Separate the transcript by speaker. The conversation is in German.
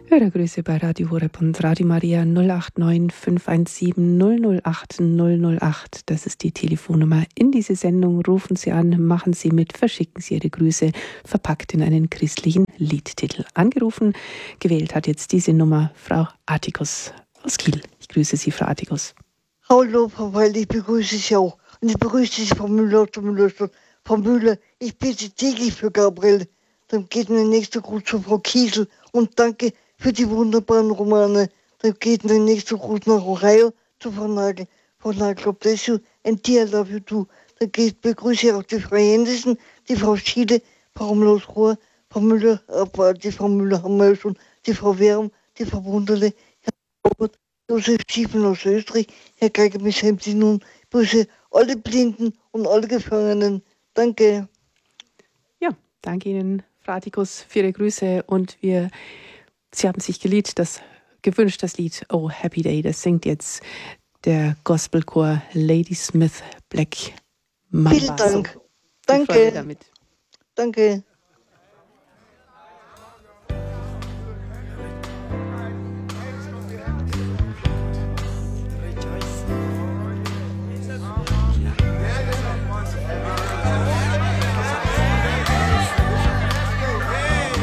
Speaker 1: Hörergrüße bei Radio Horeb und Radio Maria 089 517 008 008. Das ist die Telefonnummer in diese Sendung. Rufen Sie an, machen Sie mit, verschicken Sie Ihre Grüße, verpackt in einen christlichen Liedtitel. Angerufen, gewählt hat jetzt diese Nummer Frau Atticus aus Kiel. Ich grüße Sie, Frau Atticus.
Speaker 2: Hallo, Frau Weil, ich begrüße Sie auch. Und ich begrüße Sie, Frau Müller, Frau Müller, ich bitte täglich für Gabriel. Dann geht der nächste Gruß zu Frau Kiesel. Und danke für die wunderbaren Romane. Dann geht der nächste Gruß nach Ohio zu Frau Nagel. Frau Nagel, God bless you and dear love you too. Dann begrüße ich auch die Frau Henderson, die Frau Schiede, Frau Mlos-Rohr, Frau Müller, die Frau Müller haben wir schon, die Frau Werm, die Frau Wunderle, Herr Robert, Josef Schiefen aus Österreich, Herr Geiger bis Hemsin und grüße alle Blinden und alle Gefangenen. Danke.
Speaker 1: Ja, danke Ihnen, Frau Atticus, für Ihre Grüße und Sie haben sich gewünscht, das Lied Oh Happy Day. Das singt jetzt der Gospelchor Ladysmith Black Mambazo.
Speaker 2: Vielen Dank. Danke.
Speaker 1: Damit.
Speaker 2: Danke.